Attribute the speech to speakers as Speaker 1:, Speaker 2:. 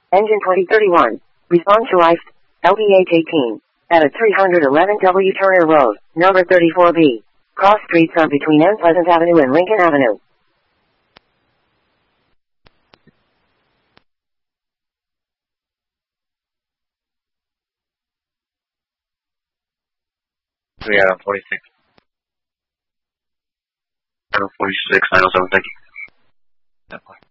Speaker 1: Engine 2031. Response to ICE. LPH-18. At a 311 W Turner Road, number 34B. Cross streets on between N Pleasant Avenue and Lincoln Avenue.
Speaker 2: Yeah, 46. 46, 907, thank you.